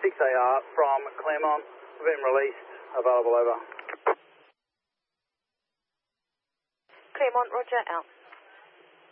6AR from Claremont. We've been released. Available, over. Claremont, roger, out.